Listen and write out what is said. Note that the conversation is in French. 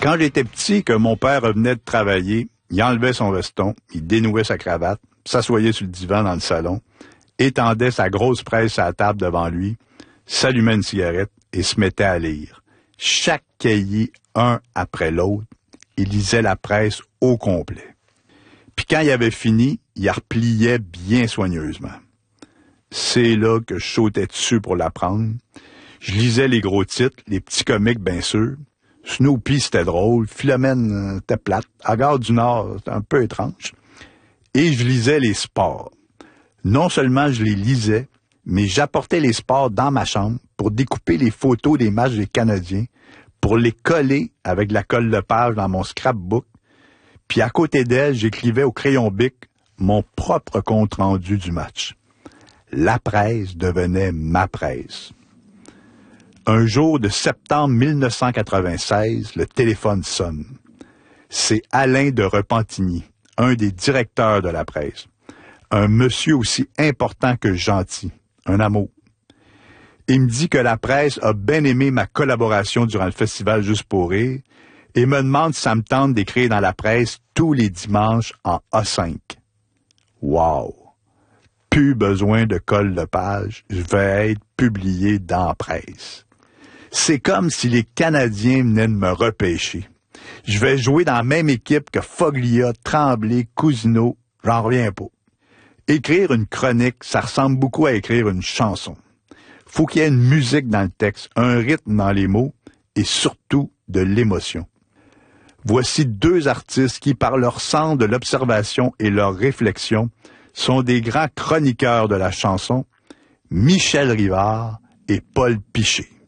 Quand j'étais petit, que mon père revenait de travailler, il enlevait son veston, il dénouait sa cravate, s'assoyait sur le divan dans le salon, étendait sa grosse presse à la table devant lui, s'allumait une cigarette et se mettait à lire. Chaque cahier, un après l'autre, il lisait la presse au complet. Puis quand il avait fini, il la repliait bien soigneusement. C'est là que je sautais dessus pour l'apprendre. Je lisais les gros titres, les petits comiques bien sûr. Snoopy, c'était drôle. Philomène, c'était plate. À Gare du Nord, c'était un peu étrange. Et je lisais les sports. Non seulement je les lisais, mais j'apportais les sports dans ma chambre pour découper les photos des matchs des Canadiens, pour les coller avec de la colle de page dans mon scrapbook. Puis à côté d'elle, j'écrivais au crayon Bic mon propre compte-rendu du match. La presse devenait ma presse. Un jour de septembre 1996, le téléphone sonne. C'est Alain de Repentigny, un des directeurs de la presse. Un monsieur aussi important que gentil, un amour. Il me dit que la presse a bien aimé ma collaboration durant le festival Juste pour rire et me demande si ça me tente d'écrire dans la presse tous les dimanches en A5. Wow! Plus besoin de colle de page, je vais être publié dans la presse. C'est comme si les Canadiens venaient de me repêcher. Je vais jouer dans la même équipe que Foglia, Tremblay, Cousineau, j'en reviens pas. Écrire une chronique, ça ressemble beaucoup à écrire une chanson. Faut qu'il y ait une musique dans le texte, un rythme dans les mots et surtout de l'émotion. Voici deux artistes qui, par leur sens de l'observation et leur réflexion, sont des grands chroniqueurs de la chanson, Michel Rivard et Paul Piché.